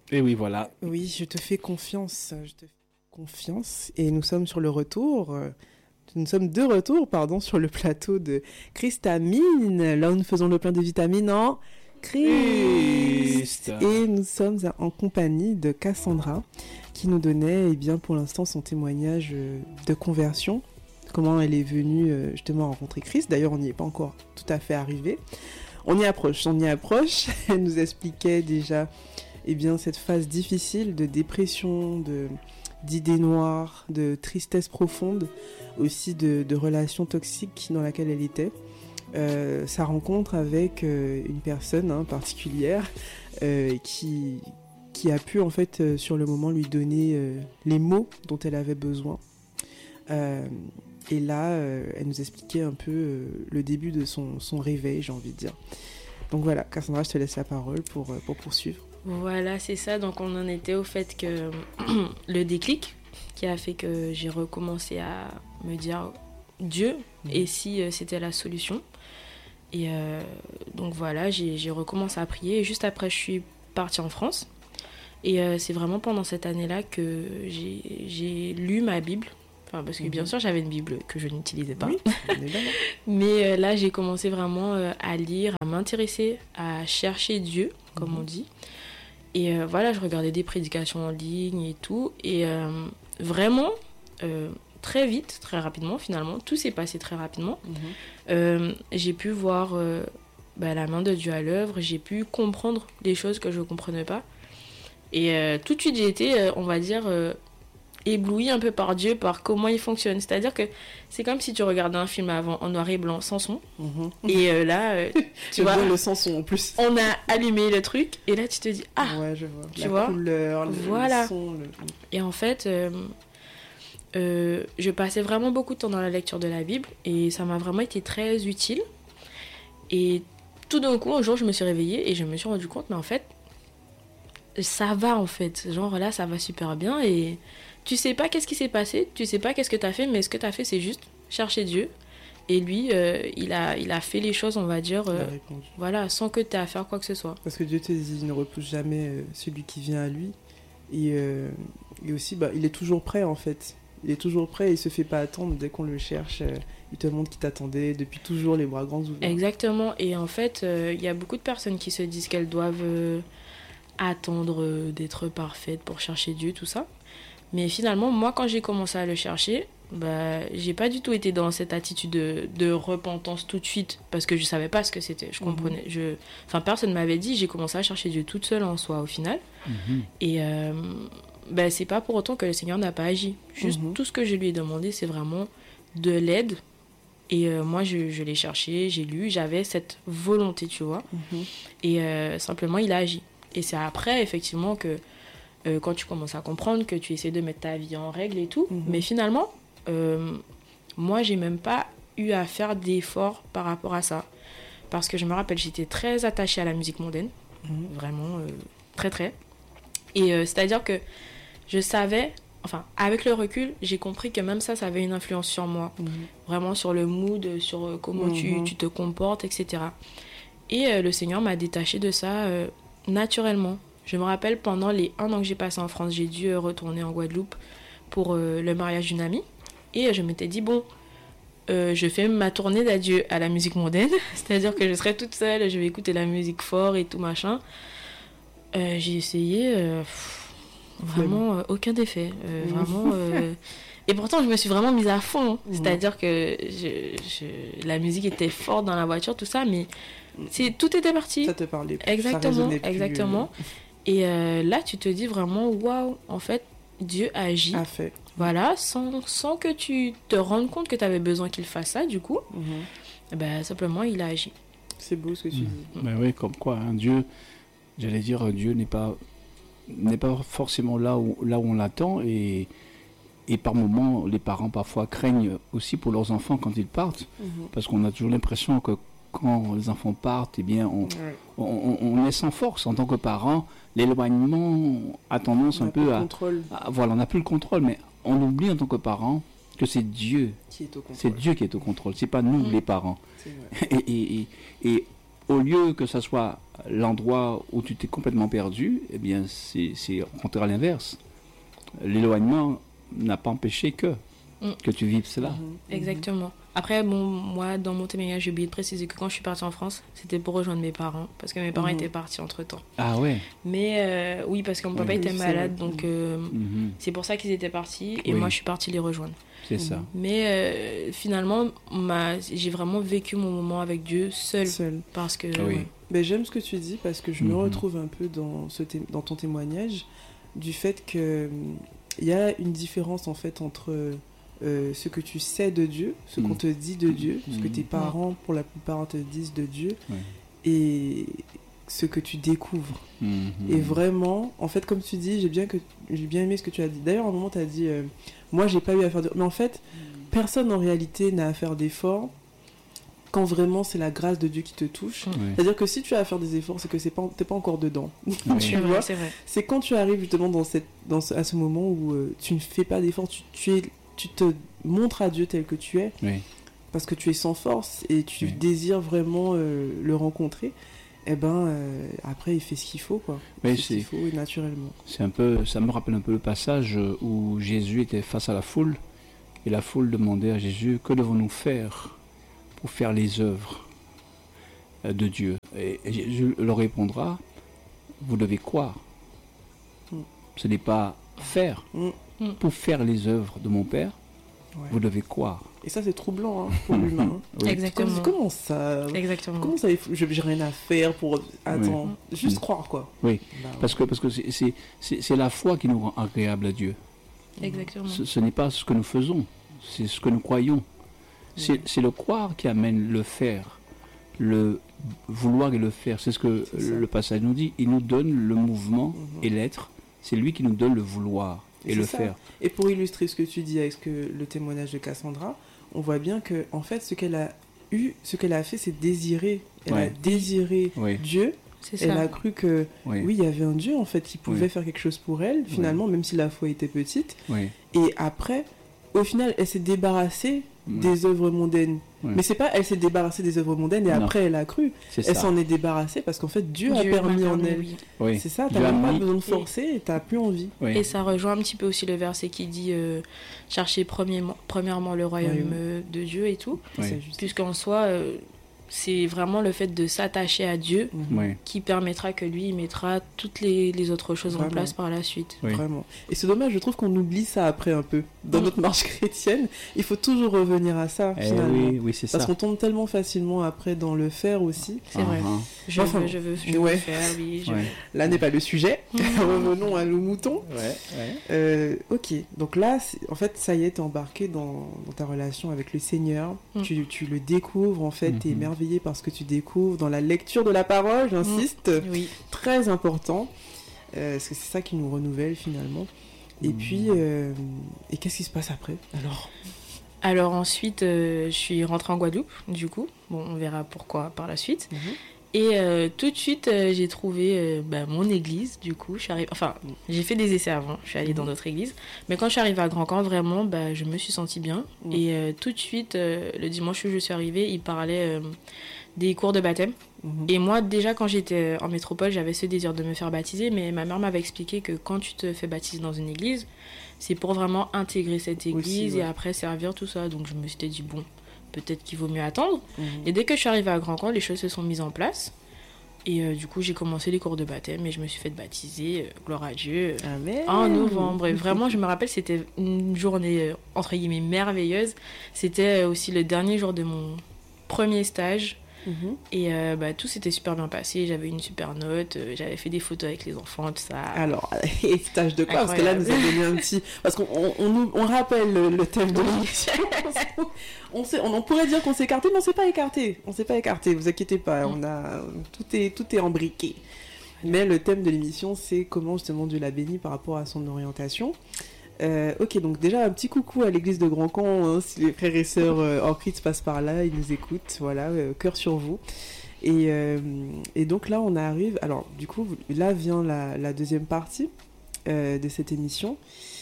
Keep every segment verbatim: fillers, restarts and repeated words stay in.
Et oui, voilà. Oui, je te fais confiance. Je te fais confiance. Et nous sommes sur le retour. Nous sommes de retour, pardon, sur le plateau de Christamine. Là où nous faisons le plein de vitamines en Christ. Et nous sommes en compagnie de Cassandra qui nous donnait, eh bien, pour l'instant, son témoignage de conversion. Comment elle est venue justement rencontrer Christ. D'ailleurs, on n'y est pas encore tout à fait arrivé. On y approche, on y approche. Elle nous expliquait déjà, eh bien, cette phase difficile de dépression, de, d'idées noires, de tristesse profonde, aussi de, de relations toxiques dans laquelle elle était. Euh, sa rencontre avec euh, une personne hein, particulière euh, qui, qui a pu, en fait, euh, sur le moment, lui donner euh, les mots dont elle avait besoin. Euh, Et là, euh, elle nous expliquait un peu euh, le début de son, son réveil, j'ai envie de dire. Donc voilà, Cassandra, je te laisse la parole pour, euh, pour poursuivre. Voilà, c'est ça. Donc on en était au fait que le déclic qui a fait que j'ai recommencé à me dire Dieu, mmh. et si euh, c'était la solution. Et euh, donc voilà, j'ai, j'ai recommencé à prier. Et juste après, je suis partie en France. Et euh, c'est vraiment pendant cette année-là que j'ai, j'ai lu ma Bible. Parce que bien sûr, j'avais une Bible que je n'utilisais pas. Oui, mais euh, là, j'ai commencé vraiment euh, à lire, à m'intéresser, à chercher Dieu, comme mm-hmm. on dit. Et euh, voilà, je regardais des prédications en ligne et tout. Et euh, vraiment, euh, très vite, très rapidement, finalement, tout s'est passé très rapidement. Mm-hmm. Euh, j'ai pu voir euh, bah, la main de Dieu à l'œuvre. J'ai pu comprendre des choses que je ne comprenais pas. Et euh, tout de suite, j'ai été, euh, on va dire... Euh, ébloui un peu par Dieu, par comment il fonctionne. C'est-à-dire que c'est comme si tu regardais un film avant en noir et blanc, sans son. Mmh. Et euh, là, euh, tu vois, le sans son en plus. On a allumé le truc et là, tu te dis, ah, ouais, je vois. Tu La vois, couleur, le, voilà. le son. Le... Et en fait, euh, euh, je passais vraiment beaucoup de temps dans la lecture de la Bible et ça m'a vraiment été très utile. Et tout d'un coup, un jour, je me suis réveillée et je me suis rendu compte, mais en fait, ça va en fait. Genre là, ça va super bien et... Tu sais pas qu'est-ce qui s'est passé, tu sais pas qu'est-ce que t'as fait, mais ce que t'as fait, c'est juste chercher Dieu. Et lui, euh, il, a, il a fait les choses, on va dire, euh, voilà, sans que t'aies à faire quoi que ce soit. Parce que Dieu te dit, il ne repousse jamais euh, celui qui vient à lui. Et, euh, et aussi, bah, il est toujours prêt, en fait. Il est toujours prêt, il se fait pas attendre. Dès qu'on le cherche, euh, il te montre qu'il t'attendait depuis toujours, les bras grands ouverts. Exactement. Et en fait, il euh, y a beaucoup de personnes qui se disent qu'elles doivent euh, attendre euh, d'être parfaites pour chercher Dieu, tout ça. Mais finalement, moi, quand j'ai commencé à le chercher, bah, j'ai pas du tout été dans cette attitude de, de repentance tout de suite, parce que je savais pas ce que c'était. Je comprenais. Mmh. Je... Enfin, personne m'avait dit, j'ai commencé à chercher Dieu toute seule en soi, au final. Mmh. Et euh, bah, c'est pas pour autant que le Seigneur n'a pas agi. Juste mmh. tout ce que je lui ai demandé, c'est vraiment de l'aide. Et euh, moi, je, je l'ai cherché, j'ai lu, j'avais cette volonté, tu vois. Mmh. Et euh, simplement, il a agi. Et c'est après, effectivement, que Euh, quand tu commences à comprendre que tu essaies de mettre ta vie en règle et tout. Mmh. Mais finalement, euh, moi, j'ai même pas eu à faire d'efforts par rapport à ça. Parce que je me rappelle, j'étais très attachée à la musique mondaine. Mmh. Vraiment, euh, très, très. Et euh, c'est-à-dire que je savais... Enfin, avec le recul, j'ai compris que même ça, ça avait une influence sur moi. Mmh. Vraiment sur le mood, sur euh, comment mmh. tu, tu te comportes, et cetera. Et euh, le Seigneur m'a détachée de ça euh, naturellement. Je me rappelle, pendant les un an que j'ai passé en France, j'ai dû retourner en Guadeloupe pour euh, le mariage d'une amie. Et je m'étais dit, bon, euh, je fais ma tournée d'adieu à la musique mondaine. C'est-à-dire que je serai toute seule, je vais écouter la musique fort et tout machin. Euh, j'ai essayé, euh, pff, vraiment euh, aucun effet. Euh, vraiment... Euh... Et pourtant, je me suis vraiment mise à fond. C'est-à-dire que je, je... la musique était forte dans la voiture, tout ça, mais c'est... tout était parti. Ça te parlait plus. Exactement, ça exactement. Plus. Et euh, là, tu te dis vraiment, waouh, en fait, Dieu agit. A fait. Voilà, sans, sans que tu te rendes compte que tu avais besoin qu'il fasse ça, du coup. Mm-hmm. Ben, simplement, il a agi. C'est beau ce que tu mmh. dis. Ben oui, comme quoi, hein, Dieu, j'allais dire, Dieu n'est pas, n'est pas forcément là où, là où on l'attend. Et, et par moments, les parents parfois craignent aussi pour leurs enfants quand ils partent. Mm-hmm. Parce qu'on a toujours l'impression que quand les enfants partent, eh bien, on, ouais. on, on, on est sans force en tant que parents. L'éloignement a tendance on un peu à, à... Voilà, on n'a plus le contrôle, mais on oublie en tant que parents que c'est Dieu qui est au contrôle. C'est Dieu qui est au contrôle, c'est pas nous mmh. les parents. Et, et, et, et au lieu que ça soit l'endroit où tu t'es complètement perdu, eh bien, c'est, c'est au contraire à l'inverse. L'éloignement n'a pas empêché que, mm. que tu vives cela. Mm-hmm. Exactement. Après, bon, moi, dans mon témoignage, j'ai oublié de préciser que quand je suis partie en France, c'était pour rejoindre mes parents, parce que mes parents mm-hmm. étaient partis entre-temps. Ah ouais. Mais euh, oui, parce que mon papa oui, était oui, malade, donc euh, mm-hmm. c'est pour ça qu'ils étaient partis, et oui. moi, je suis partie les rejoindre. C'est mm-hmm. ça. Mais euh, finalement, ma... j'ai vraiment vécu mon moment avec Dieu seul. Seul. Parce que... Oui. Ouais. Mais j'aime ce que tu dis, parce que je mm-hmm. me retrouve un peu dans, ce té... dans ton témoignage, du fait qu'il y a une différence, en fait, entre... Euh, ce que tu sais de Dieu, ce mmh. qu'on te dit de Dieu, mmh. ce que tes parents, pour la plupart, te disent de Dieu, ouais. et ce que tu découvres. Mmh. Et vraiment, en fait, comme tu dis, j'ai bien, que, j'ai bien aimé ce que tu as dit. D'ailleurs, à un moment, tu as dit, euh, moi, j'ai pas eu à faire de... Mais en fait, mmh. personne, en réalité, n'a à faire d'efforts quand vraiment c'est la grâce de Dieu qui te touche. Mmh. C'est-à-dire que si tu as à faire des efforts, c'est que c'est pas, t'es pas encore dedans. Oui. Tu vois, c'est vrai. C'est quand tu arrives justement dans cette, dans ce, à ce moment où euh, tu ne fais pas d'efforts, tu, tu es... tu te montres à Dieu tel que tu es, oui. parce que tu es sans force et tu oui. désires vraiment euh, le rencontrer, et eh ben euh, après il fait ce qu'il faut, quoi. Il oui, fait c'est, ce qu'il faut, et naturellement. C'est un peu, ça me rappelle un peu le passage où Jésus était face à la foule et la foule demandait à Jésus: que devons-nous faire pour faire les œuvres de Dieu? Et Jésus leur répondra: vous devez croire. Mm. Ce n'est pas faire. Mm. Pour faire les œuvres de mon Père, ouais. vous devez croire. Et ça, c'est troublant, hein, pour l'humain. Hein. Oui. Exactement. Comment, comment ça Exactement. Comment ça, je n'ai rien à faire pour... Attends, oui. juste oui. croire, quoi. Oui, bah, ouais. parce que, parce que c'est, c'est, c'est, c'est la foi qui nous rend agréable à Dieu. Exactement. Ce, ce n'est pas ce que nous faisons, c'est ce que nous croyons. C'est, oui. c'est le croire qui amène le faire, le vouloir et le faire. C'est ce que c'est le passage nous dit. Il nous donne le mouvement mm-hmm. et l'être. C'est lui qui nous donne le vouloir. Et c'est le ça. Faire. Et pour illustrer ce que tu dis avec ce que, le témoignage de Cassandra, on voit bien que en fait, ce qu'elle a eu, ce qu'elle a fait, c'est désirer. Elle ouais. a désiré oui. Dieu. C'est elle ça. A cru que oui. oui, il y avait un Dieu en fait qui pouvait oui. faire quelque chose pour elle. Finalement, oui. même si la foi était petite. Oui. Et après, au final, elle s'est débarrassée oui. des œuvres mondaines. Oui. Mais c'est pas, elle s'est débarrassée des œuvres mondaines et non. après elle a cru. C'est elle ça. S'en est débarrassée parce qu'en fait Dieu, Dieu a permis en elle. Oui. Oui. C'est ça, t'as même pas mis... besoin de forcer et, et t'as plus envie. Oui. Et ça rejoint un petit peu aussi le verset qui dit euh, chercher premièrement, premièrement le royaume oui, oui. de Dieu et tout. Oui. Puisqu'en soi, euh, c'est vraiment le fait de s'attacher à Dieu oui. qui permettra que lui il mettra toutes les, les autres choses vraiment. En place par la suite. Oui. Vraiment. Et c'est dommage, je trouve qu'on oublie ça après un peu. Dans oui. notre marche chrétienne, il faut toujours revenir à ça, eh finalement. Oui, oui, c'est Parce ça. qu'on tombe tellement facilement après dans le faire aussi. C'est uh-huh. vrai. Je enfin, veux, je veux, je ouais. veux faire, oui. Je ouais. veux. Là n'est pas le sujet. Revenons à nos moutons. Ouais, ouais. Euh, ok, donc là, en fait, ça y est, t'es embarqué dans, dans ta relation avec le Seigneur. Mm. Tu, tu le découvres, en fait, mm-hmm. t'es émerveillé par ce que tu découvres dans la lecture de la parole, j'insiste. Mm. Oui. Très important. Euh, parce que c'est ça qui nous renouvelle, finalement. Et mmh. puis, euh, et qu'est-ce qui se passe après, alors Alors ensuite, euh, je suis rentrée en Guadeloupe, du coup. Bon, on verra pourquoi par la suite. Mmh. Et euh, tout de suite, euh, j'ai trouvé euh, bah, mon église, du coup. Je suis arrivée... Enfin, mmh. j'ai fait des essais avant, je suis allée mmh. dans d'autres églises. Mais quand je suis arrivée à Grand Camp, vraiment, bah, je me suis sentie bien. Mmh. Et euh, tout de suite, euh, le dimanche où je suis arrivée, il parlait... Euh, des cours de baptême. Mmh. Et moi, déjà, quand j'étais en métropole, j'avais ce désir de me faire baptiser, mais ma mère m'avait expliqué que quand tu te fais baptiser dans une église, c'est pour vraiment intégrer cette église aussi, ouais. et après servir, tout ça. Donc je me suis dit, bon, peut-être qu'il vaut mieux attendre. Mmh. Et dès que je suis arrivée à Grand Camp, les choses se sont mises en place. Et euh, du coup, j'ai commencé les cours de baptême et je me suis fait baptiser, euh, gloire à Dieu, Amen. En novembre. Et vraiment, je me rappelle, c'était une journée, euh, entre guillemets, merveilleuse. C'était euh, aussi le dernier jour de mon premier stage. Mmh. Et euh, bah, tout s'était super bien passé, j'avais une super note, euh, j'avais fait des photos avec les enfants, tout ça. Alors, et stage de quoi? Incroyable. Parce que là, nous a donné un petit... Parce qu'on on, on, on rappelle le, le thème de l'émission. on, sait, on, on pourrait dire qu'on s'est écarté, mais on ne s'est pas écarté. On ne s'est pas écarté, vous inquiétez pas, on a, tout, est, tout est embriqué. Mais le thème de l'émission, c'est comment justement Dieu l'a béni par rapport à son orientation. Euh, ok, donc déjà un petit coucou à l'église de Grand Camp, hein, si les frères et sœurs euh, en Christ passent par là, ils nous écoutent, voilà, euh, cœur sur vous. Et, euh, et donc là on arrive, alors du coup là vient la, la deuxième partie euh, de cette émission.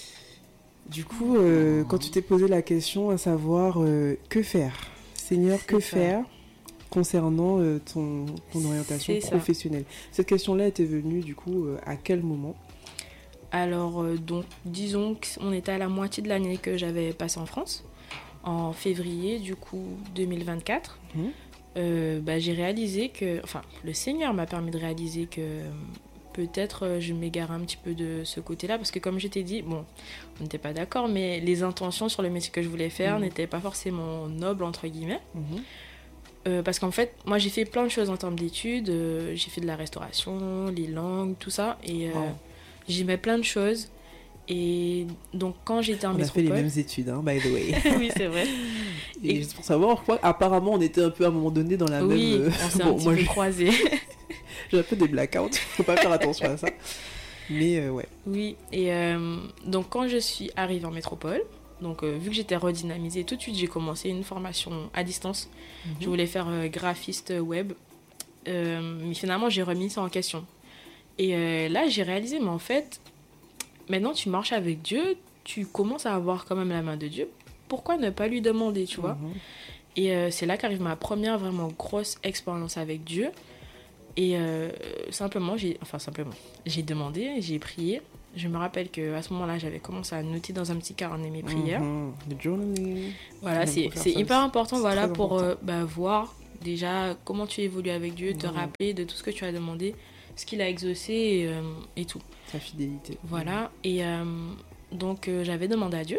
Du coup, euh, quand tu t'es posé la question à savoir euh, que faire, Seigneur, que faire, concernant euh, ton, ton orientation C'est professionnelle. Ça. Cette question-là était venue du coup euh, à quel moment? Alors, euh, donc, disons qu'on était à la moitié de l'année que j'avais passée en France, en février, du coup, deux mille vingt-quatre. Mmh. Euh, bah, j'ai réalisé que... Enfin, le Seigneur m'a permis de réaliser que euh, peut-être euh, je m'égare un petit peu de ce côté-là, parce que comme je t'ai dit, bon, on n'était pas d'accord, mais les intentions sur le métier que je voulais faire mmh. n'étaient pas forcément nobles, entre guillemets. Mmh. Euh, parce qu'en fait, moi, j'ai fait plein de choses en termes d'études. Euh, j'ai fait de la restauration, les langues, tout ça, et... Euh, oh. J'aimais plein de choses. Et donc, quand j'étais en on métropole... On a fait les mêmes études, hein, by the way. Oui, c'est vrai. Et, et juste pour savoir, quoi, apparemment, on était un peu à un moment donné dans la oui, même... Oui, on s'est bon, un petit moi, peu je... croisés. J'ai un peu des blackouts, faut pas faire attention à ça. Mais euh, ouais. Oui, et euh, donc quand je suis arrivée en métropole, donc euh, vu que j'étais redynamisée, tout de suite, j'ai commencé une formation à distance. Mm-hmm. Je voulais faire euh, graphiste web. Euh, mais finalement, j'ai remis ça en question. Et euh, là, j'ai réalisé, mais en fait, maintenant tu marches avec Dieu, tu commences à avoir quand même la main de Dieu. Pourquoi ne pas lui demander, tu vois? Mm-hmm. Et euh, c'est là qu'arrive ma première vraiment grosse expérience avec Dieu. Et euh, simplement, j'ai, enfin simplement, j'ai demandé, j'ai prié. Je me rappelle qu'à ce moment-là, j'avais commencé à noter dans un petit carnet mes prières. Mm-hmm. The journaling. Voilà, c'est, c'est hyper important, c'est voilà, pour important. Euh, bah, voir déjà comment tu évolues avec Dieu, mm-hmm. te rappeler de tout ce que tu as demandé, ce qu'il a exaucé et, euh, et tout. Sa fidélité. Voilà, et euh, donc euh, j'avais demandé à Dieu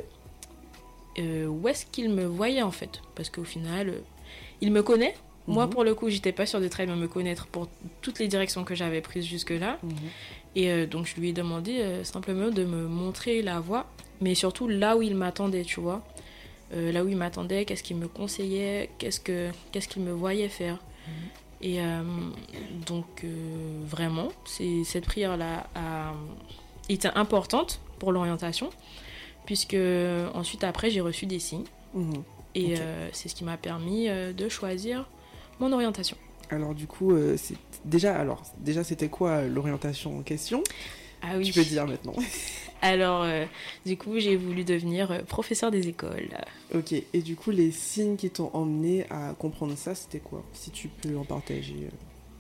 euh, où est-ce qu'il me voyait en fait. Parce qu'au final, euh, il me connaît. Mm-hmm. Moi, pour le coup, j'étais pas sûre de très bien me connaître pour toutes les directions que j'avais prises jusque-là. Mm-hmm. Et euh, donc, je lui ai demandé euh, simplement de me montrer la voie, mais surtout là où il m'attendait, tu vois. Euh, là où il m'attendait, qu'est-ce qu'il me conseillait, qu'est-ce, que, qu'est-ce qu'il me voyait faire. Mm-hmm. Et euh, donc, euh, vraiment, c'est, cette prière-là a été importante pour l'orientation, puisque ensuite, après, j'ai reçu des signes. Mmh. Et okay. euh, c'est ce qui m'a permis euh, de choisir mon orientation. Alors, du coup, euh, c'est déjà, alors, déjà, c'était quoi l'orientation en question? Ah oui. Tu peux dire maintenant. Alors, euh, du coup, j'ai voulu devenir euh, professeur des écoles. Ok, et du coup, les signes qui t'ont emmené à comprendre ça, c'était quoi? Si tu peux en partager. Euh...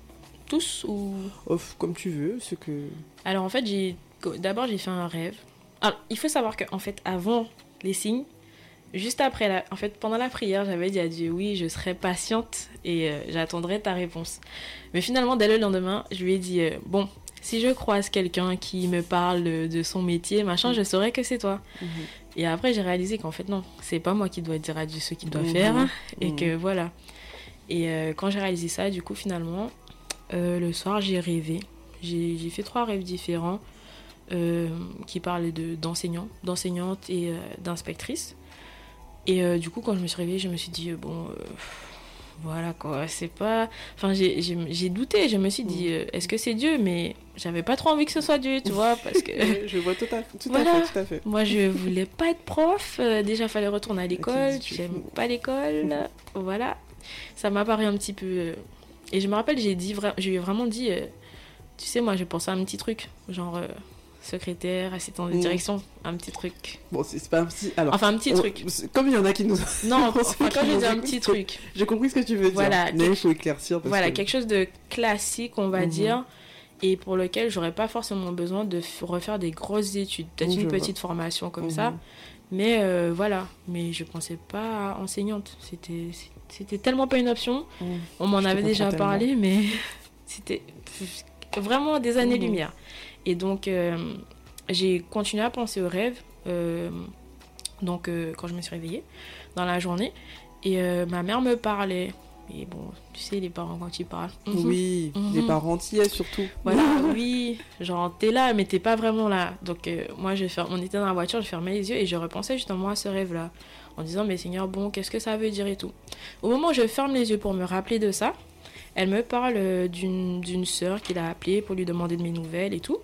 Tous ou... Off, comme tu veux, ce que... Alors, en fait, j'ai... d'abord, j'ai fait un rêve. Alors, il faut savoir qu'en fait, avant les signes, juste après, la... en fait, pendant la prière, j'avais dit à Dieu, oui, je serai patiente et euh, j'attendrai ta réponse. Mais finalement, dès le lendemain, je lui ai dit, euh, bon... Si je croise quelqu'un qui me parle de son métier, machin, mmh. je saurais que c'est toi. Mmh. Et après, j'ai réalisé qu'en fait, non, c'est pas moi qui dois dire à Dieu ce qu'il doit mmh. faire. Et mmh. que voilà. Et euh, quand j'ai réalisé ça, du coup, finalement, euh, le soir, j'ai rêvé. J'ai, j'ai fait trois rêves différents euh, qui parlaient de, d'enseignants, d'enseignantes et euh, d'inspectrices. Et euh, du coup, quand je me suis réveillée, je me suis dit, euh, bon... Euh, voilà quoi, c'est pas... Enfin, j'ai, j'ai, j'ai douté, je me suis dit, euh, est-ce que c'est Dieu? Mais j'avais pas trop envie que ce soit Dieu, tu vois, parce que... je vois tout à, tout voilà. à fait, tout à fait. Moi, je voulais pas être prof, euh, déjà, il fallait retourner à l'école, j'aime pas l'école, voilà. Ça m'a paru un petit peu... Euh... Et je me rappelle, j'ai dit, vra... je lui ai vraiment dit, euh, tu sais, moi, je pensais à un petit truc, genre... Euh... secrétaire, assistant de direction, mmh. un petit truc. Bon, c'est, c'est pas un petit... Alors, enfin, un petit on... truc. Comme il y en a qui nous... Non, enfin, quand je dis un petit truc. J'ai compris ce que tu veux dire. Voilà, mais il faut éclaircir. Parce voilà, que... quelque chose de classique, on va mmh. dire, et pour lequel j'aurais pas forcément besoin de f- refaire des grosses études. Peut-être mmh, une petite vois. formation comme mmh. ça. Mais euh, voilà, mais je pensais pas à enseignante. C'était, c'était tellement pas une option. Mmh. On m'en je avait déjà tellement. parlé, mais c'était vraiment des années-lumière. Mmh. Et donc, euh, j'ai continué à penser aux rêves, euh, donc euh, quand je me suis réveillée, dans la journée. Et euh, ma mère me parlait. Et bon, tu sais, les parents, quand ils parlent... Mm-hmm. Oui, mm-hmm. les parents entiers surtout. Voilà, oui. Genre, t'es là, mais t'es pas vraiment là. Donc, euh, moi, je ferme... on était dans la voiture, je fermais les yeux et je repensais justement à ce rêve-là. En disant, mais Seigneur, bon, qu'est-ce que ça veut dire et tout. Au moment où je ferme les yeux pour me rappeler de ça, elle me parle d'une, d'une sœur qui l'a appelée pour lui demander de mes nouvelles et tout.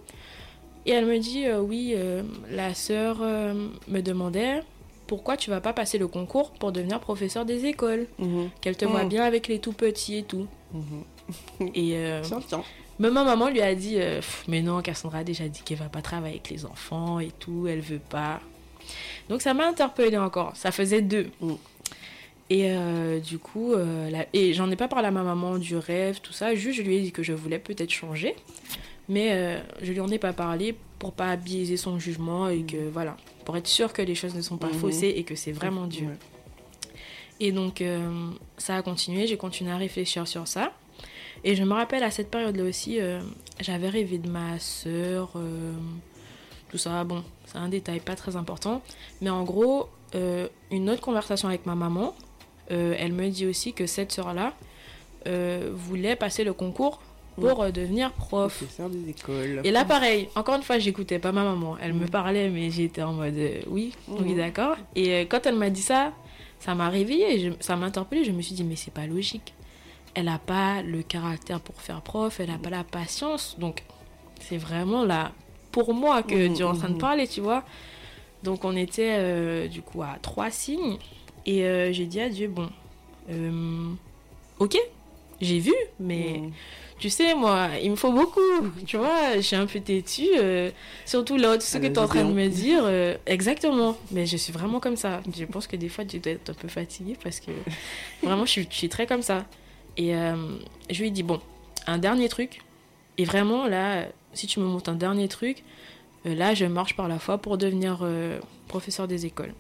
Et elle me dit, euh, oui, euh, la sœur euh, me demandait pourquoi tu vas pas passer le concours pour devenir professeur des écoles. Mmh. Qu'elle te mmh. voit bien avec les tout petits et tout. Mmh. Et euh, même ma maman lui a dit, euh, mais non, Cassandra a déjà dit qu'elle va pas travailler avec les enfants et tout, elle veut pas. Donc ça m'a interpellée encore, ça faisait deux. Mmh. Et euh, du coup, euh, la... et j'en ai pas parlé à ma maman du rêve, tout ça. Juste, je lui ai dit que je voulais peut-être changer. Mais euh, je lui en ai pas parlé pour pas biaiser son jugement et que voilà, pour être sûr que les choses ne sont pas mmh. faussées et que c'est vraiment Dieu. Ouais. Et donc, euh, ça a continué, j'ai continué à réfléchir sur ça. Et je me rappelle à cette période-là aussi, euh, j'avais rêvé de ma sœur, euh, tout ça. Bon, c'est un détail pas très important. Mais en gros, euh, une autre conversation avec ma maman, euh, elle me dit aussi que cette sœur-là euh, voulait passer le concours pour euh, devenir prof. Professeur des écoles. Et là, pareil, encore une fois, j'écoutais pas ma maman. Elle mmh. me parlait, mais j'étais en mode euh, oui, mmh. oui, d'accord. Et euh, quand elle m'a dit ça, ça m'a réveillée, je, ça m'a interpellée. Je me suis dit, mais c'est pas logique. Elle n'a pas le caractère pour faire prof, elle n'a pas la patience. Donc, c'est vraiment là, pour moi, que mmh, Dieu est en train de parler, tu vois. Donc, on était euh, du coup à trois signes. Et euh, j'ai dit à Dieu, bon, euh, ok, j'ai vu, mais mmh. tu sais, moi, il me faut beaucoup. Tu vois, je suis un peu têtue. Euh, surtout là, tout ce que tu es en train de me dire. Euh, exactement. Mais je suis vraiment comme ça. Je pense que des fois, tu dois être un peu fatiguée parce que vraiment, je suis, je suis très comme ça. Et euh, je lui ai dit, bon, un dernier truc. Et vraiment, là, si tu me montres un dernier truc, euh, là, je marche par la foi pour devenir euh, professeur des écoles.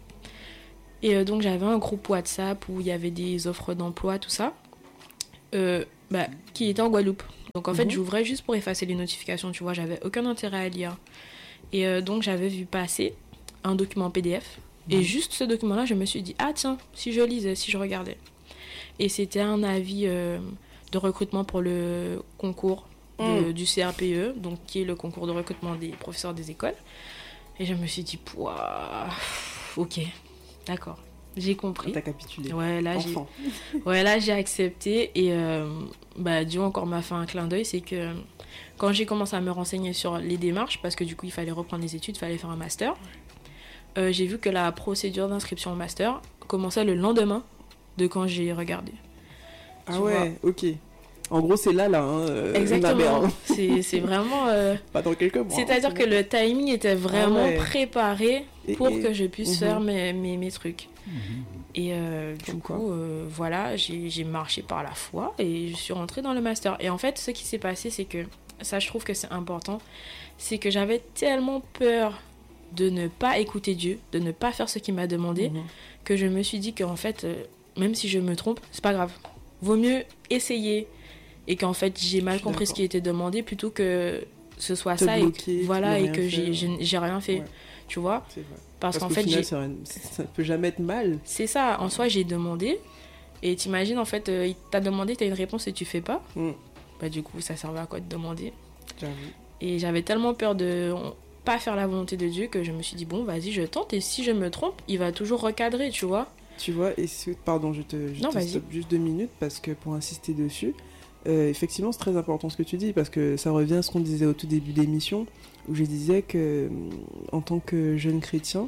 Et euh, donc, j'avais un groupe WhatsApp où il y avait des offres d'emploi, tout ça, euh, bah, qui était en Guadeloupe. Donc, en mmh. fait, j'ouvrais juste pour effacer les notifications, tu vois, j'avais aucun intérêt à lire. Et euh, donc, j'avais vu passer un document P D F. Mmh. Et juste ce document-là, je me suis dit, ah tiens, si je lisais, si je regardais. Et c'était un avis euh, de recrutement pour le concours de, mmh. du C R P E, donc qui est le concours de recrutement des professeurs des écoles. Et je me suis dit, pouah, ok, d'accord, j'ai compris. T'as capitulé. Ouais, là, j'ai, ouais, là, j'ai accepté. Et euh, bah, Dieu encore m'a fait un clin d'œil, c'est que quand j'ai commencé à me renseigner sur les démarches, parce que du coup, il fallait reprendre les études, il fallait faire un master, euh, j'ai vu que la procédure d'inscription au master commençait le lendemain de quand j'ai regardé. Ah tu ouais, vois. Ok. En gros, c'est là, là. Hein, euh, exactement. C'est, c'est vraiment... Euh... Pas dans quelques mois. C'est-à-dire hein, que le timing était vraiment ah ouais. préparé pour et, et... que je puisse mm-hmm. faire mes, mes, mes trucs. Mm-hmm. Et euh, du Comme coup, euh, voilà, j'ai, j'ai marché par la foi et je suis rentrée dans le master. Et en fait, ce qui s'est passé, c'est que, ça je trouve que c'est important, c'est que j'avais tellement peur de ne pas écouter Dieu, de ne pas faire ce qu'il m'a demandé, mm-hmm. que je me suis dit qu'en fait, euh, même si je me trompe, c'est pas grave. Vaut mieux essayer et qu'en fait j'ai mal compris d'accord. ce qui était demandé plutôt que ce soit Te ça bloquer, et, voilà, et que j'ai, j'ai, j'ai rien fait, ouais. tu vois. C'est vrai. Parce, Parce qu'en fait, final, j'ai... ça peut jamais être mal. C'est ça, en soi j'ai demandé et t'imagines en fait, euh, il t'a demandé, t'as une réponse et tu fais pas. Mm. Bah du coup ça servait à quoi de demander. J'avoue. Et j'avais tellement peur de pas faire la volonté de Dieu que je me suis dit bon vas-y je tente et si je me trompe il va toujours recadrer, tu vois. Tu vois, et ce... pardon, je te, je non, te stoppe juste deux minutes parce que pour insister dessus, euh, effectivement, c'est très important ce que tu dis parce que ça revient à ce qu'on disait au tout début de l'émission où je disais que, en tant que jeune chrétien,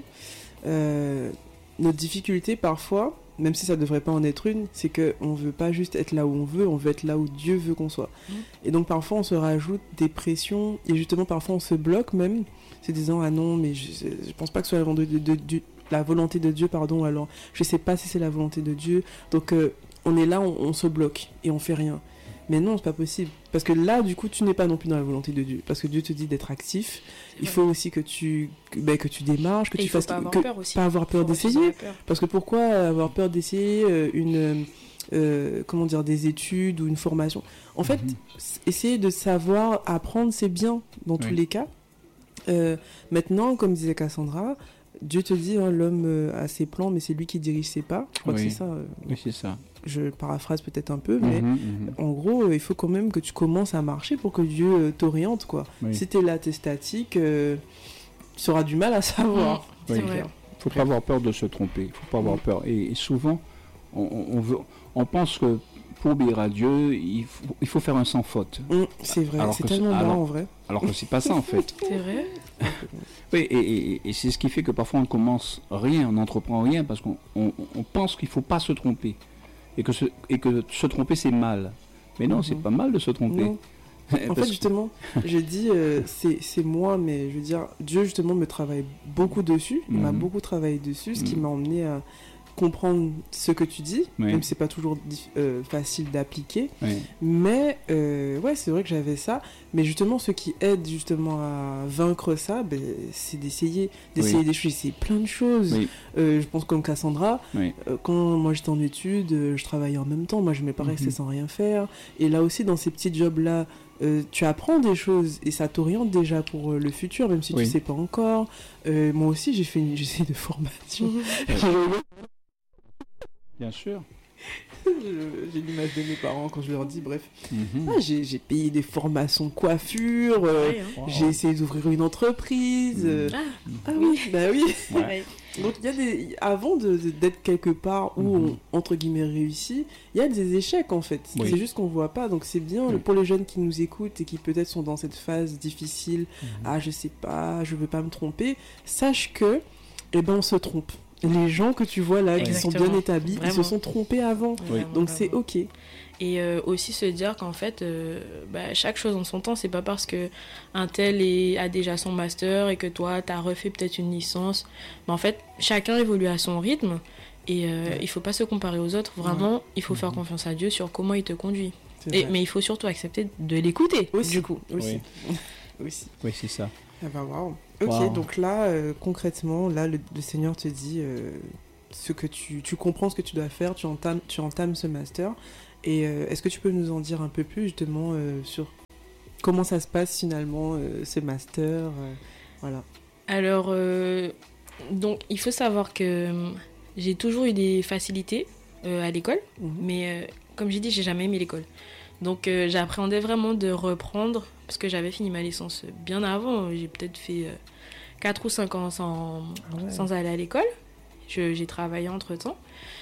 euh, notre difficulté parfois, même si ça ne devrait pas en être une, c'est qu'on ne veut pas juste être là où on veut, on veut être là où Dieu veut qu'on soit. Mmh. Et donc parfois on se rajoute des pressions et justement parfois on se bloque même, se disant ah non mais je ne pense pas que ce soit la volonté de, de, de, la volonté de Dieu, pardon, alors je sais pas si c'est la volonté de Dieu, donc euh, on est là, on, on se bloque et on fait rien. Mais non, c'est pas possible, parce que là, du coup, tu n'es pas non plus dans la volonté de Dieu, parce que Dieu te dit d'être actif, il faut aussi que tu, que, ben, que tu démarches, que et tu fasses... pas avoir que, peur aussi. Pas avoir peur d'essayer, peur. Parce que pourquoi avoir peur d'essayer euh, une... Euh, comment dire, des études ou une formation. En fait, mm-hmm. essayer de savoir apprendre, c'est bien, dans oui. tous les cas. Euh, maintenant, comme disait Cassandra, Dieu te dit, hein, l'homme euh, a ses plans, mais c'est lui qui dirige ses pas. Je crois oui. que c'est ça. Euh, oui, c'est ça. Je paraphrase peut-être un peu, mais mmh, mmh. en gros, euh, il faut quand même que tu commences à marcher pour que Dieu euh, t'oriente, quoi. Oui. Si t'es là, t'es statique, euh, tu auras du mal à savoir. Mmh, c'est oui. vrai. Il ne faut pas avoir peur de se tromper. Il ne faut pas avoir mmh. peur. Et, et souvent, on, on, veut, on pense que pour obéir à Dieu, il faut, il faut faire un sans faute. Mmh, c'est vrai, alors c'est tellement c'est, bon en vrai. Alors que c'est pas ça en fait. C'est vrai. Oui, et, et, et c'est ce qui fait que parfois on commence rien, on n'entreprend rien parce qu'on on, on pense qu'il ne faut pas se tromper. Et que, se, et que se tromper c'est mal. Mais non, mmh. c'est pas mal de se tromper. Non. En fait, justement, je dis, euh, c'est, c'est moi, mais je veux dire, Dieu justement me travaille beaucoup dessus, il mmh. m'a beaucoup travaillé dessus, ce mmh. qui m'a emmené à comprendre ce que tu dis, Oui. même si c'est pas toujours dif- euh, facile d'appliquer. Oui. Mais euh, ouais, c'est vrai que j'avais ça. Mais justement, ce qui aide justement à vaincre ça, ben, c'est d'essayer, d'essayer Oui. des choses, d'essayer plein de choses. Oui. Euh, je pense comme Cassandra, Oui. euh, quand moi j'étais en études, euh, je travaillais en même temps. Moi, je m'ai pas resté Mhm. sans rien faire. Et là aussi, dans ces petits jobs-là, euh, tu apprends des choses et ça t'oriente déjà pour euh, le futur, même si Oui. tu sais pas encore. Euh, moi aussi, j'ai fait une, j'ai fait de formation. Bien sûr. Je- J'ai l'image de mes parents quand je leur dis, bref. Mhm. Ah, j'ai, j'ai payé des formations de coiffure, euh, Ouais, hein. Wow. j'ai essayé d'ouvrir une entreprise. euh, Mhm. Ah oui, bah oui. Ouais. Donc il y a des... avant de, de- d'être quelque part où Mhm. on, entre guillemets, réussit, il y a des échecs en fait. Oui. C'est juste qu'on voit pas. Donc c'est bien Oui. pour les jeunes qui nous écoutent et qui peut-être sont dans cette phase difficile. Mhm. Ah, je sais pas, je veux pas me tromper. Sache que, eh ben, on se trompe. Les gens que tu vois là, qui sont Exactement. bien établis, ils se Vraiment. sont trompés avant. Vraiment, Donc vraiment. c'est ok. Et euh, aussi se dire qu'en fait, euh, bah, chaque chose en son temps, c'est pas parce que un tel est, a déjà son master et que toi, t'as refait peut-être une licence. Mais en fait, chacun évolue à son rythme et euh, Ouais. il faut pas se comparer aux autres. Vraiment, il faut faire Mhm. confiance à Dieu sur comment il te conduit. C'est Et, vrai. mais il faut surtout accepter de l'écouter, Aussi. du coup. Aussi. Aussi. Oui, c'est ça. Ah bah waouh. Ok, Wow. donc là, euh, concrètement, là, le, le Seigneur te dit euh, ce que tu, tu comprends ce que tu dois faire, tu entames, tu entames ce master. Et euh, est-ce que tu peux nous en dire un peu plus justement euh, sur comment ça se passe finalement euh, ce master euh, Voilà. Alors, euh, donc, il faut savoir que euh, j'ai toujours eu des facilités euh, à l'école. Mhm. Mais euh, comme j'ai dit, j'ai jamais aimé l'école. Donc euh, j'appréhendais vraiment de reprendre, parce que j'avais fini ma licence bien avant. J'ai peut-être fait euh, quatre ou cinq ans sans, Ouais. sans aller à l'école. Je- j'ai travaillé entre-temps.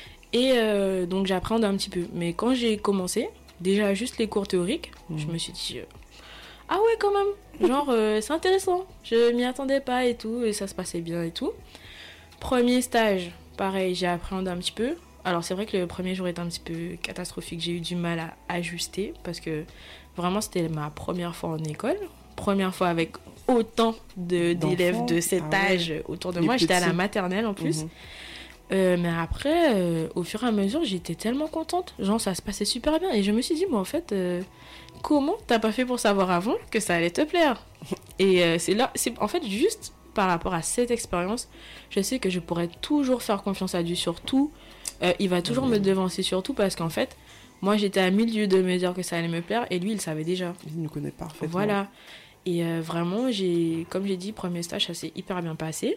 Et euh, donc j'appréhendais un petit peu. Mais quand j'ai commencé, déjà juste les cours théoriques, Mhm. je me suis dit... euh, ah ouais, quand même, genre euh, c'est intéressant. Je m'y attendais pas et tout, et ça se passait bien et tout. Premier stage, pareil, j'ai appréhendé un petit peu. Alors c'est vrai que le premier jour était un petit peu catastrophique, j'ai eu du mal à ajuster parce que vraiment c'était ma première fois en école. Première fois avec autant de, D'enfants. d'élèves de cet Ah ouais. âge autour de Les moi. J'étais à la petits. maternelle en plus. Mhm. Euh, mais après, euh, au fur et à mesure, j'étais tellement contente. Genre, ça se passait super bien. Et je me suis dit, moi, en fait, euh, comment t'as pas fait pour savoir avant que ça allait te plaire? Et euh, c'est là, c'est en fait juste par rapport à cette expérience, je sais que je pourrais toujours faire confiance à Dieu sur tout. Euh, il va toujours Mhm. me devancer sur tout parce qu'en fait, moi, j'étais à mille lieues de me dire que ça allait me plaire et lui, il savait déjà. Il nous connaît parfaitement. Voilà. Et euh, vraiment, j'ai, comme j'ai dit, premier stage, ça s'est hyper bien passé.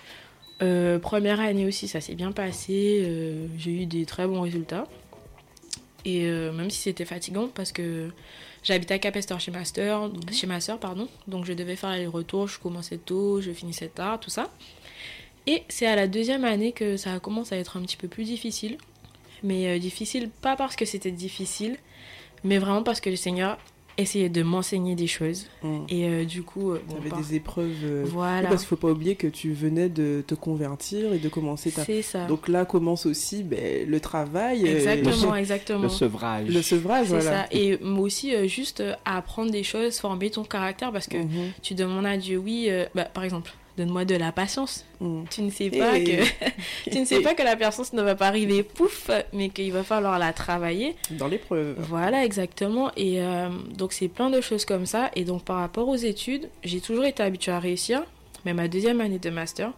Euh, première année aussi, ça s'est bien passé. Euh, j'ai eu des très bons résultats. Et euh, même si c'était fatigant, parce que j'habitais à Capesterre chez ma sœur, chez ma sœur, pardon. Donc je devais faire les retours. Je commençais tôt, je finissais tard, tout ça. Et c'est à la deuxième année que ça commence à être un petit peu plus difficile. Mais euh, difficile, pas parce que c'était difficile, mais vraiment parce que le Seigneur essayait de m'enseigner des choses. Mhm. Et euh, du coup, euh, bon, T'avais par- des épreuves. euh, oui, voilà, parce qu'il faut pas oublier que tu venais de te convertir et de commencer ta. c'est ça. Donc là commence aussi ben, le travail. euh, Exactement, le- exactement. Le sevrage. Le sevrage, C'est voilà. ça. Et moi aussi, euh, juste euh, apprendre des choses, former ton caractère, parce que Mhm. tu demandes à Dieu, oui, euh, bah, par exemple, donne-moi de la patience. Mhm. Tu ne sais pas Et- que tu ne sais pas que la patience ne va pas arriver pouf, mais qu'il va falloir la travailler. Dans l'épreuve. Voilà, exactement. Et euh, donc, c'est plein de choses comme ça. Et donc, par rapport aux études, j'ai toujours été habituée à réussir. Mais ma deuxième année de master,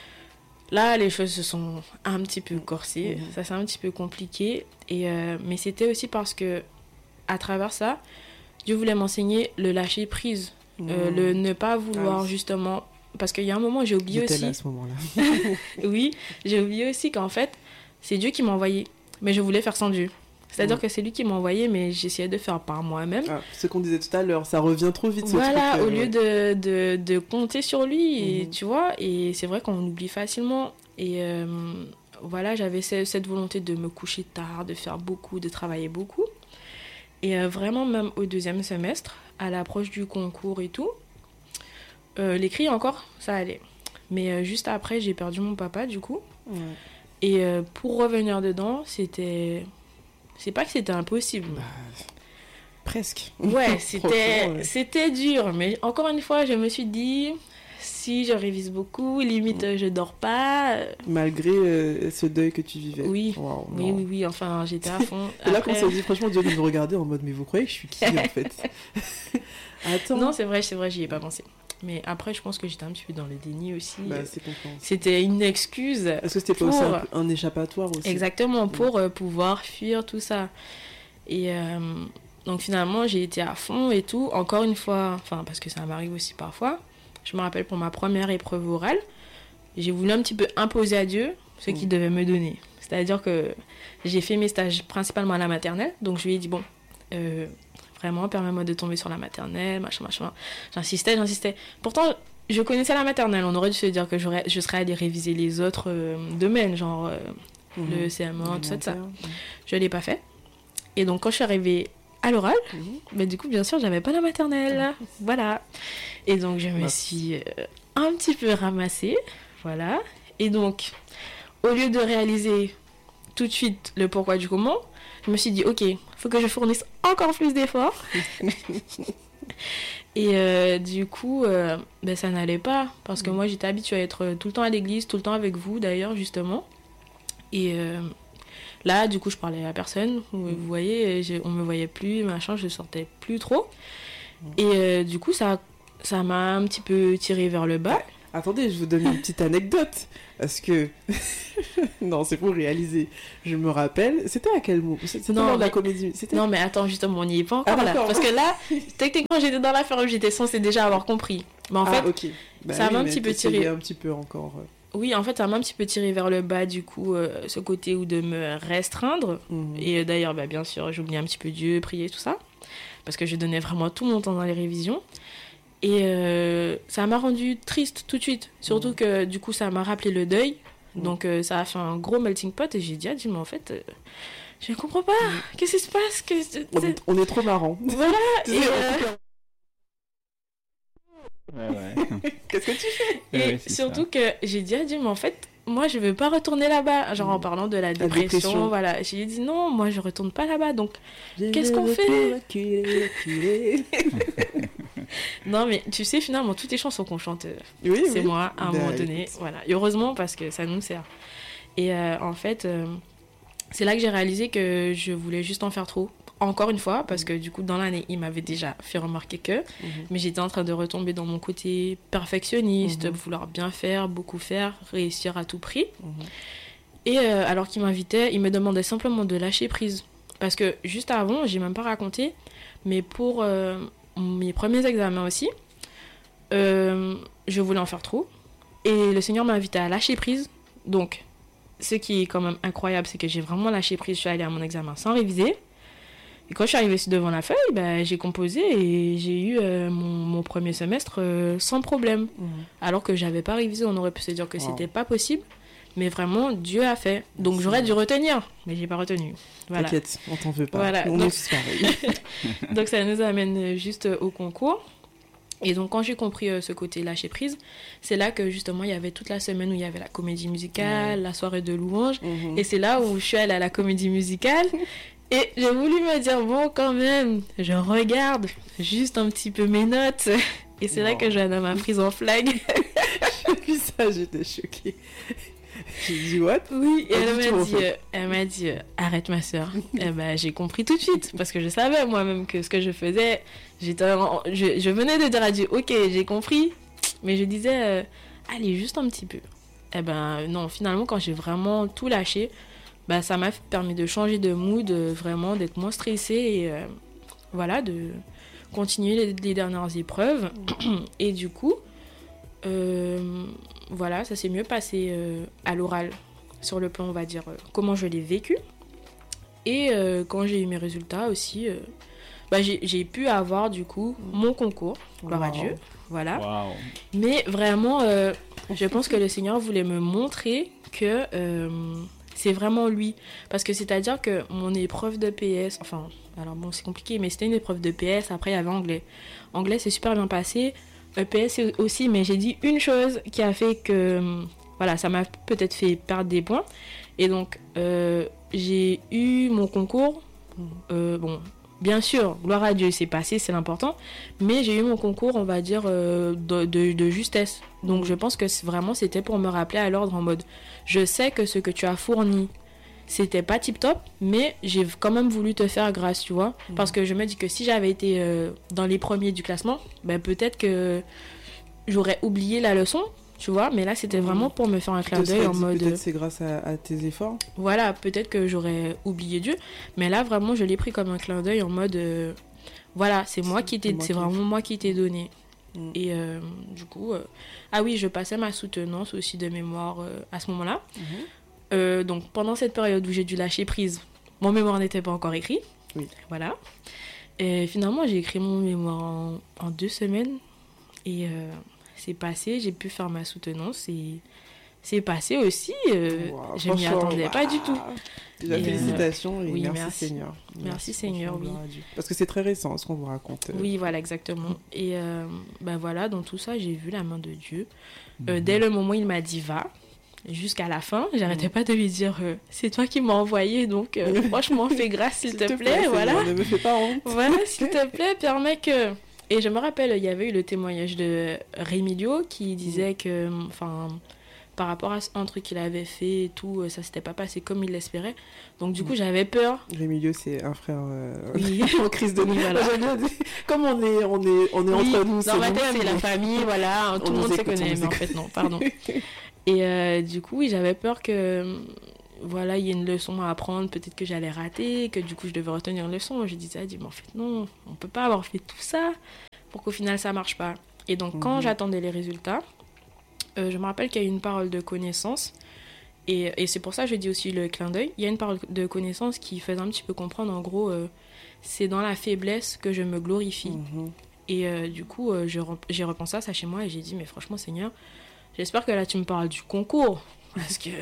là, les choses se sont un petit peu corsées. Mhm. Ça, c'est un petit peu compliqué. Et, euh, mais c'était aussi parce que, à travers ça, Dieu voulait m'enseigner le lâcher prise. Euh, Mhm. le ne pas vouloir, Ah oui. justement... Parce qu'il y a un moment, j'ai oublié J'étais aussi... là à ce moment-là. Oui, j'ai oublié aussi qu'en fait, c'est Dieu qui m'a envoyé. Mais je voulais faire sans Dieu. C'est-à-dire Mm. que c'est lui qui m'a envoyé, mais j'essayais de faire par moi-même. Ah, ce qu'on disait tout à l'heure, ça revient trop vite. ce Voilà, truc, au euh, lieu de, de, de compter sur lui, et, Mhm. tu vois. Et c'est vrai qu'on oublie facilement. Et euh, voilà, j'avais ce- cette volonté de me coucher tard, de faire beaucoup, de travailler beaucoup. Et euh, vraiment, même au deuxième semestre, à l'approche du concours et tout, euh, l'écrit encore, ça allait. Mais euh, juste après, j'ai perdu mon papa, du coup. ouais. Et euh, pour revenir dedans, c'était... C'est pas que c'était impossible. Bah, presque. Ouais, c'était, Franchement, ouais. c'était dur. Mais encore une fois, je me suis dit, si je révise beaucoup, limite euh, je dors pas. Malgré euh, ce deuil que tu vivais. Oui, Wow, oui, non. oui, oui, enfin j'étais à fond. Et là, Après- quand on s'est dit, franchement, Dieu nous regardait en mode, mais vous croyez que je suis qui en fait? Attends. Non, c'est vrai, c'est vrai, j'y ai pas pensé. Mais après, je pense que j'étais un petit peu dans le déni aussi. Bah, c'est compréhensible. C'était une excuse. Est-ce que c'était pas pour- aussi un, un échappatoire aussi? Exactement, pour euh, pouvoir fuir tout ça. Et euh, donc finalement, j'ai été à fond et tout. Encore une fois, enfin, parce que ça m'arrive aussi parfois, je me rappelle pour ma première épreuve orale, j'ai voulu un petit peu imposer à Dieu ce qu'il Mm. devait me donner. C'est-à-dire que j'ai fait mes stages principalement à la maternelle, donc je lui ai dit, bon, euh, vraiment, permets-moi de tomber sur la maternelle, machin, machin. J'insistais, j'insistais. Pourtant, je connaissais la maternelle, on aurait dû se dire que j'aurais, je serais allée réviser les autres euh, domaines, genre euh, Mhm. le C M un, tout ça, tout ça. Alimentaire. Je ne l'ai pas fait. Et donc, quand je suis arrivée à l'oral, Mhm. bah, du coup, bien sûr, j'avais pas la maternelle. Voilà. Et donc, je me Mince. suis euh, un petit peu ramassée. Voilà. Et donc, au lieu de réaliser tout de suite le pourquoi du comment, je me suis dit, ok, faut que je fournisse encore plus d'efforts. Et euh, du coup, euh, ben, ça n'allait pas. Parce que Mm. moi, j'étais habituée à être tout le temps à l'église, tout le temps avec vous, d'ailleurs, justement. Et euh, là, du coup, je parlais à personne. Vous, vous voyez, je- on me voyait plus, machin, je sortais plus trop. Mm. Et euh, du coup, ça ça m'a un petit peu tiré vers le bas. Attendez, je vous donne une petite anecdote. Parce que. non, c'est pour réaliser. Je me rappelle. C'était à quel moment? C'était Non, lors de la mais- comédie. C'était Non, mais attends, justement, on n'y est pas encore Ah, là. d'accord. Parce que là, techniquement, j'étais dans la ferme, j'étais censée déjà avoir compris. Mais en Ah, fait, ok. Bah ça oui, m'a un mais petit peu t'essayais tiré. un petit peu encore. euh. oui, en fait, ça m'a un petit peu tiré vers le bas, du coup, euh, ce côté où de me restreindre. Mhm. Et euh, d'ailleurs, bah, bien sûr, j'oubliais un petit peu Dieu, prier, tout ça. Parce que je donnais vraiment tout mon temps dans les révisions. Et euh, ça m'a rendu triste tout de suite. Surtout Mhm. que du coup, ça m'a rappelé le deuil. Mhm. Donc euh, ça a fait un gros melting pot. Et j'ai dit, ah, dis, mais en fait, euh, je ne comprends pas. Qu'est-ce qui se passe que... On est, on est trop marrant. Voilà. Tu Et, sais, euh, Ouais, ouais. Qu'est-ce que tu fais? et Ouais, ouais, c'est surtout que j'ai dit à Dieu, mais en fait, moi, je veux pas retourner là-bas. Genre en Mm. parlant de la dépression, dépression. voilà. J'ai dit, non, moi, je retourne pas là-bas. Donc, J'ai Qu'est-ce qu'on le fait? pour reculer, reculer. non, mais tu sais, finalement, toutes les chansons qu'on chante, euh, Oui, c'est oui. moi, à un Bah, moment donné. écoute. Voilà. Et heureusement, parce que ça nous sert. Et euh, en fait, euh, c'est là que j'ai réalisé que je voulais juste en faire trop. Encore une fois, parce que du coup, dans l'année, il m'avait déjà fait remarquer que. Mhm. Mais j'étais en train de retomber dans mon côté perfectionniste, Mhm. vouloir bien faire, beaucoup faire, réussir à tout prix. Mhm. Et euh, alors qu'il m'invitait, il me demandait simplement de lâcher prise. Parce que juste avant, j'ai même pas raconté, mais pour euh, mes premiers examens aussi, euh, je voulais en faire trop. Et le Seigneur m'a invité à lâcher prise. Donc, ce qui est quand même incroyable, c'est que j'ai vraiment lâché prise. Je suis allée à mon examen sans réviser. Et quand je suis arrivée devant la feuille, bah, j'ai composé et j'ai eu euh, mon, mon premier semestre euh, sans problème. Mhm. Alors que j'avais pas révisé, on aurait pu se dire que Wow. c'était pas possible. Mais vraiment, Dieu a fait. Donc Merci. j'aurais dû retenir, mais j'ai pas retenu. Voilà. T'inquiète, on t'en veut pas. Voilà, On donc- est tous pareils. Donc ça nous amène juste au concours. Et donc quand j'ai compris euh, ce côté lâcher prise, c'est là que justement il y avait toute la semaine où il y avait la comédie musicale, la soirée de louanges. Mhm. Et c'est là où je suis allée à la comédie musicale. Et j'ai voulu me dire, bon, quand même, je regarde juste un petit peu mes notes. Et c'est là Wow. que Johanna m'a prise en flag. J'ai vu ça, j'étais choquée. J'ai dit what? Oui, et Pas elle du tout, m'a en dit, fait. euh, elle m'a dit euh, arrête ma soeur. Et ben, j'ai compris tout de suite parce que je savais moi-même que ce que je faisais, j'étais en- je, je venais de dire à Dieu, ok, j'ai compris, mais je disais, euh, allez, juste un petit peu. Et ben non, finalement, quand j'ai vraiment tout lâché, bah, ça m'a permis de changer de mood, euh, vraiment d'être moins stressée et euh, voilà, de continuer les, les dernières épreuves. Et du coup, euh, voilà, ça s'est mieux passé euh, à l'oral, sur le plan, on va dire, euh, comment je l'ai vécu. Et euh, quand j'ai eu mes résultats aussi, euh, bah, j'ai, j'ai pu avoir du coup mon concours, gloire à Wow. Dieu. Voilà. Waouh. Mais vraiment, euh, je pense que le Seigneur voulait me montrer que euh, c'est vraiment lui. Parce que c'est-à-dire que mon épreuve de P S, enfin, alors bon, c'est compliqué, mais c'était une épreuve de P S, après il y avait anglais. Anglais, c'est super bien passé. E P S aussi, mais j'ai dit une chose qui a fait que, voilà, ça m'a peut-être fait perdre des points. Et donc, euh, j'ai eu mon concours. Euh, bon, bien sûr, gloire à Dieu, c'est passé, c'est l'important. Mais j'ai eu mon concours, on va dire, euh, de, de, de justesse. Donc je pense que c'est, vraiment, c'était pour me rappeler à l'ordre en mode, je sais que ce que tu as fourni, c'était pas tip top, mais j'ai quand même voulu te faire grâce, tu vois. Mmh. Parce que je me dis que si j'avais été euh, dans les premiers du classement, ben peut-être que j'aurais oublié la leçon, tu vois. Mais là, c'était mmh. vraiment pour me faire un clin d'œil en mode. Peut-être c'est grâce à, à tes efforts. Voilà, peut-être que j'aurais oublié Dieu. Mais là, vraiment, je l'ai pris comme un clin d'œil en mode. Euh, voilà, c'est moi qui t'ai, c'est, c'est vraiment moi qui t'ai donné. Mmh. Et euh, du coup, euh... ah oui, je passais ma soutenance aussi de mémoire euh, à ce moment-là. Mmh. Euh, donc pendant cette période où j'ai dû lâcher prise, mon mémoire n'était pas encore écrit. Oui. Voilà. Et finalement, j'ai écrit mon mémoire en, en deux semaines. Et euh, c'est passé, j'ai pu faire ma soutenance. Et c'est passé aussi. Euh, wow, je m'y attendais wow. pas du tout. Déjà, et félicitations euh, et oui, merci, merci Seigneur. Merci, merci Seigneur, oui. Parce que c'est très récent ce qu'on vous raconte. Oui, voilà, exactement. Mm. Et euh, ben voilà, dans tout ça, j'ai vu la main de Dieu. Euh, mm. Dès le moment où il m'a dit va, jusqu'à la fin, j'arrêtais mmh. pas de lui dire euh, c'est toi qui m'as envoyé, donc euh, franchement fais grâce s'il, s'il te, te plaît, plaît voilà. Ne me fais pas honte. Voilà, s'il te plaît, permets que. Et je me rappelle, il y avait eu le témoignage de Rémilio qui disait mmh. que, enfin, par rapport à un truc qu'il avait fait et tout, ça s'était pas passé comme il l'espérait. Donc du coup, mmh. j'avais peur. Rémilio, c'est un frère euh, oui. en crise de oui, voilà. Comme on est, on est, on est oui, entre nous. Dans ma tête, c'est la famille, voilà, tout le monde se connaît, mais en fait non, pardon. Et euh, du coup, oui, j'avais peur que, voilà, il y ait une leçon à apprendre, peut-être que j'allais rater, que du coup, je devais retenir une leçon. Je disais, mais en fait, non, on peut pas avoir fait tout ça pour qu'au final, ça marche pas. Et donc, mmh. quand j'attendais les résultats, euh, je me rappelle qu'il y a eu une parole de connaissance. Et, et c'est pour ça que je dis aussi le clin d'œil. Il y a une parole de connaissance qui faisait un petit peu comprendre, en gros, euh, c'est dans la faiblesse que je me glorifie. Mmh. Et euh, du coup, euh, je, j'ai repensé à ça chez moi et j'ai dit, mais franchement, Seigneur, j'espère que là, tu me parles du concours. Parce que,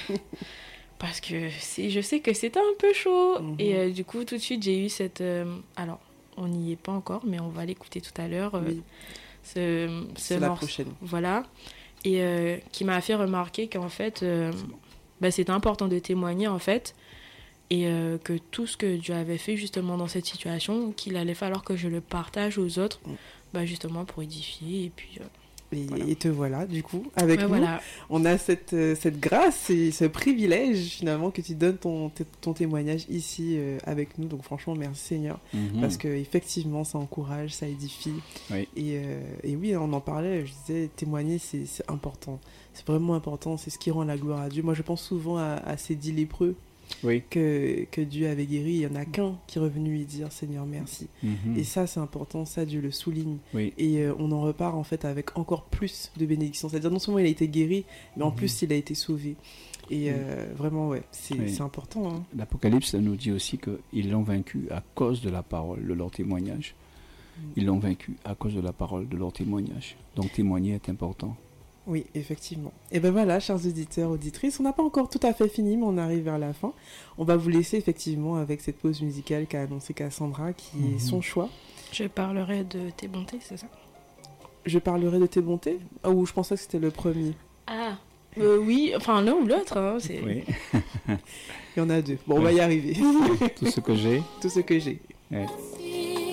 parce que c'est, je sais que c'était un peu chaud. Mm-hmm. Et euh, du coup, tout de suite, j'ai eu cette... Euh, alors, on n'y est pas encore, mais on va l'écouter tout à l'heure. Euh, oui. ce, ce c'est morceau, la prochaine. Voilà. Et euh, qui m'a fait remarquer qu'en fait, euh, bah, c'était important de témoigner, en fait. Et euh, que tout ce que Dieu avait fait, justement, dans cette situation, qu'il allait falloir que je le partage aux autres, mm. bah, justement, pour édifier. Et puis... Euh, Et, voilà. et te voilà, du coup, avec ouais, nous. Voilà. On a cette, euh, cette grâce et ce privilège, finalement, que tu donnes ton, t- ton témoignage ici euh, avec nous. Donc, franchement, merci Seigneur. Mm-hmm. Parce qu'effectivement, ça encourage, ça édifie. Oui. Et, euh, et oui, on en parlait, je disais, témoigner, c'est, c'est important. C'est vraiment important, c'est ce qui rend la gloire à Dieu. Moi, je pense souvent à, à ces dix lépreux. Oui. Que, que Dieu avait guéri, il n'y en a qu'un qui est revenu lui dire Seigneur merci. Mm-hmm. Et ça c'est important, ça Dieu le souligne. Oui. Et euh, on en repart en fait avec encore plus de bénédictions. C'est-à-dire non seulement il a été guéri, mais en mm-hmm. plus il a été sauvé. Et oui. euh, vraiment ouais, c'est, oui. c'est important. Hein. L'Apocalypse nous dit aussi qu'ils l'ont vaincu à cause de la parole, de leur témoignage. Mm. Ils l'ont vaincu à cause de la parole, de leur témoignage. Donc témoigner est important. Oui, effectivement. Et ben voilà, chers auditeurs, auditrices, on n'a pas encore tout à fait fini, mais on arrive vers la fin. On va vous laisser effectivement avec cette pause musicale qu'a annoncée Cassandra, qui mmh. est son choix. Je parlerai de tes bontés, c'est ça ? Je parlerai de tes bontés ? Ah, ou je pensais que c'était le premier. Ah, euh, oui, enfin l'un ou l'autre. Hein, c'est... Oui. Il y en a deux. Bon, ouais. On va y arriver. Tout ce que j'ai. Tout ce que j'ai. Ouais.